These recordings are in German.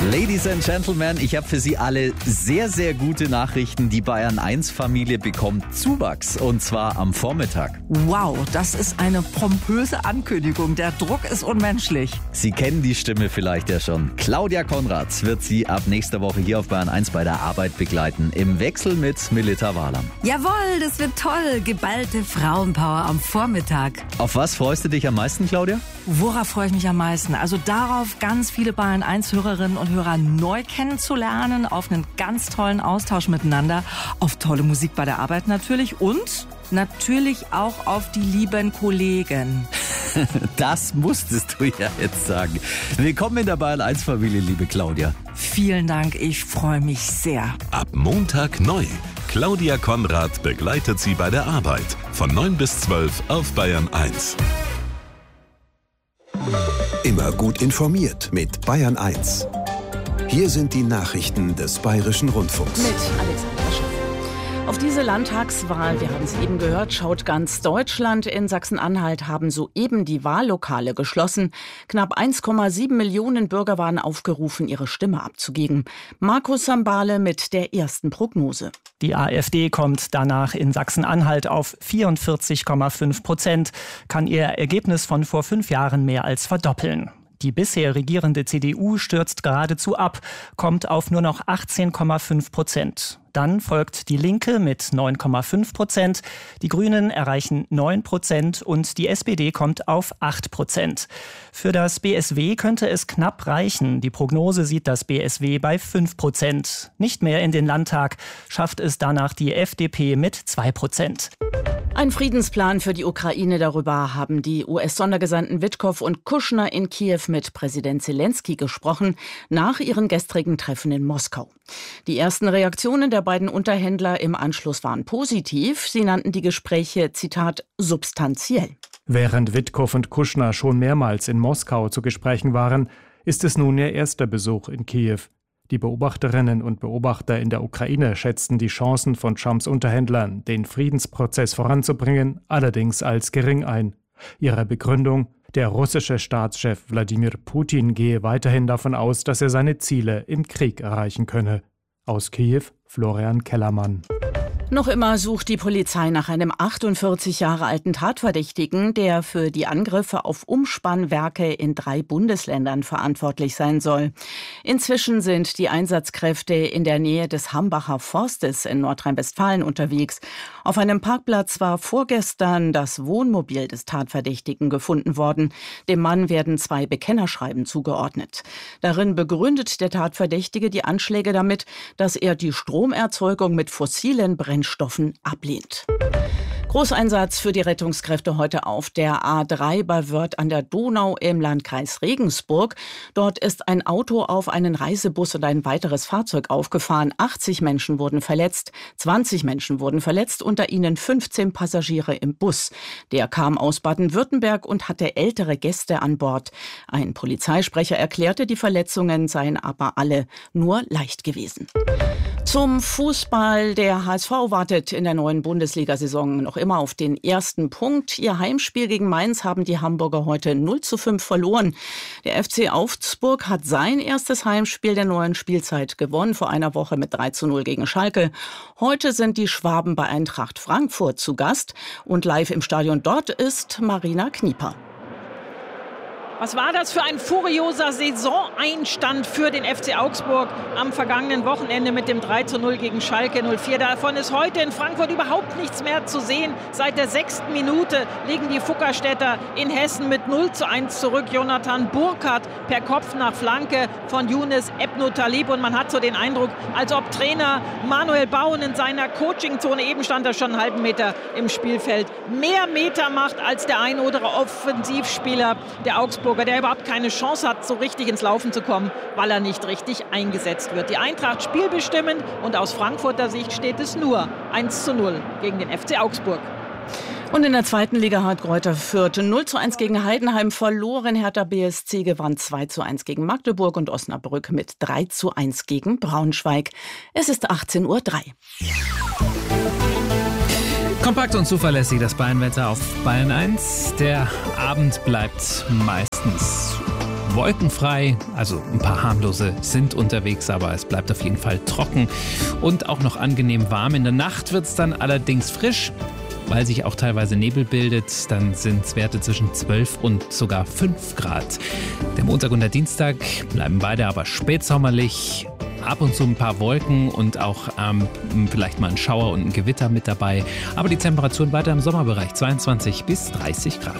Ladies and Gentlemen, ich habe für Sie alle sehr, sehr gute Nachrichten. Die Bayern-1-Familie bekommt Zuwachs und zwar am Vormittag. Wow, das ist eine pompöse Ankündigung. Der Druck ist unmenschlich. Sie kennen die Stimme vielleicht ja schon. Claudia Konrad wird Sie ab nächster Woche hier auf Bayern-1 bei der Arbeit begleiten. Im Wechsel mit Melita Wahlam. Jawohl, das wird toll. Geballte Frauenpower am Vormittag. Auf was freust du dich am meisten, Claudia? Worauf freue ich mich am meisten? Also darauf, ganz viele Bayern-1-Hörerinnen und Hörer neu kennenzulernen, auf einen ganz tollen Austausch miteinander, auf tolle Musik bei der Arbeit natürlich und natürlich auch auf die lieben Kollegen. Das musstest du ja jetzt sagen. Willkommen in der Bayern-1-Familie, liebe Claudia. Vielen Dank, ich freue mich sehr. Ab Montag neu. Claudia Konrad begleitet Sie bei der Arbeit von 9 bis 12 auf Bayern 1. Immer gut informiert mit Bayern 1. Hier sind die Nachrichten des Bayerischen Rundfunks. Mit Alexander Schiff. Auf diese Landtagswahl, wir haben es eben gehört, schaut ganz Deutschland. In Sachsen-Anhalt haben soeben die Wahllokale geschlossen. Knapp 1,7 Millionen Bürger waren aufgerufen, ihre Stimme abzugeben. Markus Sambale mit der ersten Prognose. Die AfD kommt danach in Sachsen-Anhalt auf 44,5%, kann ihr Ergebnis von vor 5 Jahren mehr als verdoppeln. Die bisher regierende CDU stürzt geradezu ab, kommt auf nur noch 18,5%. Dann folgt die Linke mit 9,5%, die Grünen erreichen 9% und die SPD kommt auf 8%. Für das BSW könnte es knapp reichen. Die Prognose sieht das BSW bei 5%. Nicht mehr in den Landtag schafft es danach die FDP mit 2%. Ein Friedensplan für die Ukraine, darüber haben die US-Sondergesandten Witkow und Kushner in Kiew mit Präsident Zelensky gesprochen, nach ihren gestrigen Treffen in Moskau. Die ersten Reaktionen der beiden Unterhändler im Anschluss waren positiv. Sie nannten die Gespräche, Zitat, substanziell. Während Witkow und Kushner schon mehrmals in Moskau zu Gesprächen waren, ist es nun ihr erster Besuch in Kiew. Die Beobachterinnen und Beobachter in der Ukraine schätzten die Chancen von Trumps Unterhändlern, den Friedensprozess voranzubringen, allerdings als gering ein. Ihre Begründung: Der russische Staatschef Wladimir Putin gehe weiterhin davon aus, dass er seine Ziele im Krieg erreichen könne. Aus Kiew, Florian Kellermann. Noch immer sucht die Polizei nach einem 48 Jahre alten Tatverdächtigen, der für die Angriffe auf Umspannwerke in 3 Bundesländern verantwortlich sein soll. Inzwischen sind die Einsatzkräfte in der Nähe des Hambacher Forstes in Nordrhein-Westfalen unterwegs. Auf einem Parkplatz war vorgestern das Wohnmobil des Tatverdächtigen gefunden worden. Dem Mann werden 2 Bekennerschreiben zugeordnet. Darin begründet der Tatverdächtige die Anschläge damit, dass er die Stromerzeugung mit fossilen Brennstoffen ablehnt. Großeinsatz für die Rettungskräfte heute auf der A3 bei Wörth an der Donau im Landkreis Regensburg. Dort ist ein Auto auf einen Reisebus und ein weiteres Fahrzeug aufgefahren. 80 Menschen wurden verletzt, 20 Menschen wurden verletzt, unter ihnen 15 Passagiere im Bus. Der kam aus Baden-Württemberg und hatte ältere Gäste an Bord. Ein Polizeisprecher erklärte, die Verletzungen seien aber alle nur leicht gewesen. Zum Fußball. Der HSV wartet in der neuen Bundesliga-Saison noch immer auf den ersten Punkt. Ihr Heimspiel gegen Mainz haben die Hamburger heute 0:5 verloren. Der FC Augsburg hat sein erstes Heimspiel der neuen Spielzeit gewonnen, vor einer Woche mit 3:0 gegen Schalke. Heute sind die Schwaben bei Eintracht Frankfurt zu Gast und live im Stadion dort ist Marina Knieper. Was war das für ein furioser Saisoneinstand für den FC Augsburg am vergangenen Wochenende mit dem 3:0 gegen Schalke 04. Davon ist heute in Frankfurt überhaupt nichts mehr zu sehen. Seit der 6. Minute liegen die Fuggerstädter in Hessen mit 0:1 zurück. Jonathan Burkhardt per Kopf nach Flanke von Younes Ebnou-Talib. Und man hat so den Eindruck, als ob Trainer Manuel Bauen in seiner Coachingzone, eben stand er schon einen halben Meter im Spielfeld, mehr Meter macht als der ein oder andere Offensivspieler der Augsburger, der überhaupt keine Chance hat, so richtig ins Laufen zu kommen, weil er nicht richtig eingesetzt wird. Die Eintracht spielbestimmend und aus Frankfurter Sicht steht es nur 1:0 gegen den FC Augsburg. Und in der 2. Liga hat Greuther Fürth 0:1 gegen Heidenheim verloren. Hertha BSC gewann 2:1 gegen Magdeburg und Osnabrück mit 3:1 gegen Braunschweig. Es ist 18:03 Uhr. Kompakt und zuverlässig das Bayernwetter auf Bayern 1. Der Abend bleibt meistens wolkenfrei, also ein paar harmlose sind unterwegs, aber es bleibt auf jeden Fall trocken und auch noch angenehm warm. In der Nacht wird es dann allerdings frisch, weil sich auch teilweise Nebel bildet. Dann sind es Werte zwischen 12 und sogar 5 Grad. Der Montag und der Dienstag bleiben beide aber spätsommerlich. Ab und zu ein paar Wolken und auch vielleicht mal ein Schauer und ein Gewitter mit dabei. Aber die Temperaturen weiter im Sommerbereich, 22 bis 30 Grad.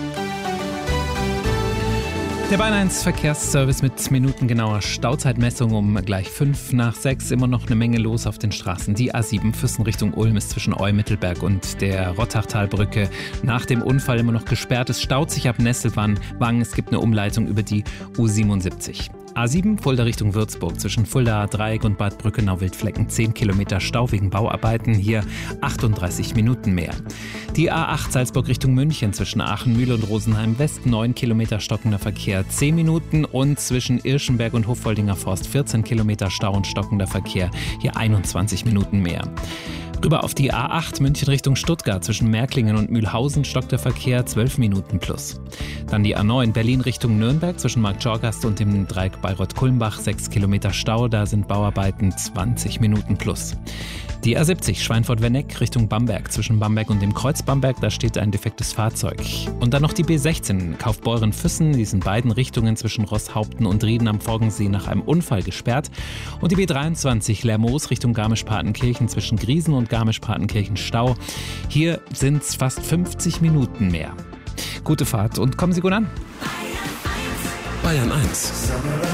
Der Bayern 1 Verkehrsservice mit minutengenauer Stauzeitmessung um gleich 5 nach 6. Immer noch eine Menge los auf den Straßen. Die A7 Füssen Richtung Ulm ist zwischen Eu-Mittelberg und der Rottachtalbrücke nach dem Unfall immer noch gesperrt. Es staut sich ab Nesselwangen. Es gibt eine Umleitung über die U77. A7 Fulda Richtung Würzburg zwischen Fulda Dreieck und Bad Brückenau-Wildflecken 10 Kilometer Stau wegen Bauarbeiten, hier 38 Minuten mehr. Die A8 Salzburg Richtung München zwischen Aachen-Mühle und Rosenheim West 9 Kilometer stockender Verkehr 10 Minuten und zwischen Irschenberg und Hoffoldinger Forst 14 Kilometer Stau und stockender Verkehr, hier 21 Minuten mehr. Rüber auf die A8 München Richtung Stuttgart zwischen Märklingen und Mühlhausen stockt der Verkehr 12 Minuten plus. Dann die A9 Berlin Richtung Nürnberg zwischen Marktschorgast und dem Dreieck Bayreuth-Kulmbach 6 Kilometer Stau, da sind Bauarbeiten 20 Minuten plus. Die A70 Schweinfurt-Wenneck Richtung Bamberg zwischen Bamberg und dem Kreuz Bamberg, da steht ein defektes Fahrzeug. Und dann noch die B16 Kaufbeuren-Füssen, diesen beiden Richtungen zwischen Rosshaupten und Rieden am Forgensee nach einem Unfall gesperrt. Und die B23 Lermoos Richtung Garmisch-Partenkirchen zwischen Griesen und Garmisch-Partenkirchen Stau. Hier sind es fast 50 Minuten mehr. Gute Fahrt und kommen Sie gut an. Bayern 1.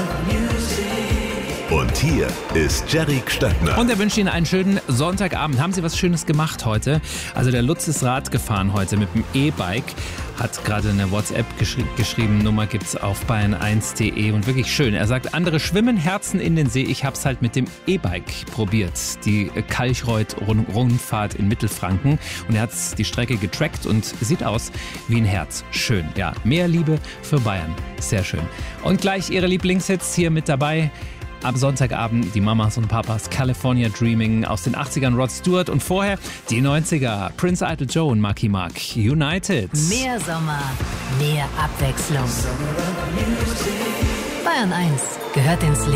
Und hier ist Jerry Stöckner. Und er wünscht Ihnen einen schönen Sonntagabend. Haben Sie was Schönes gemacht heute? Also der Lutz ist Rad gefahren heute mit dem E-Bike. Hat gerade eine WhatsApp geschrieben. Nummer gibt's auf bayern1.de und wirklich schön. Er sagt, andere schwimmen Herzen in den See. Ich hab's halt mit dem E-Bike probiert. Die Kalchreuth-Rundfahrt in Mittelfranken. Und er hat die Strecke getrackt und sieht aus wie ein Herz. Schön, ja. Mehr Liebe für Bayern. Sehr schön. Und gleich Ihre Lieblingshits hier mit dabei. Ab Sonntagabend die Mamas und Papas California Dreaming aus den 80ern Rod Stewart und vorher die 90er Prince Idol Joe und Marky Mark United. Mehr Sommer, mehr Abwechslung. Bayern 1 gehört ins Leben.